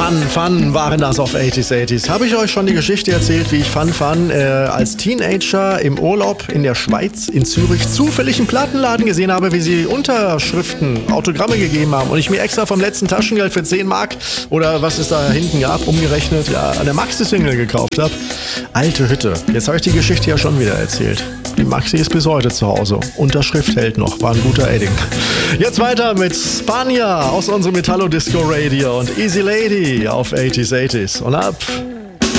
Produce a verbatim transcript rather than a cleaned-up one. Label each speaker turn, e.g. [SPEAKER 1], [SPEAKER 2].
[SPEAKER 1] Fun, Fun waren das auf achtziger, achtziger. Habe ich euch schon die Geschichte erzählt, wie ich Fun, Fun äh, als Teenager im Urlaub in der Schweiz, in Zürich, zufällig einen Plattenladen gesehen habe, wie sie Unterschriften, Autogramme gegeben haben und ich mir extra vom letzten Taschengeld für zehn Mark oder was es da hinten gab, umgerechnet, ja, eine Maxi-Single gekauft habe. Alte Hütte. Jetzt habe ich die Geschichte ja schon wieder erzählt. Die Maxi ist bis heute zu Hause. Unterschrift hält noch. War ein guter Edding. Jetzt weiter mit Spanja aus unserem Metallo Disco Radio und Easy Lady auf achtziger, achtziger. Und ab.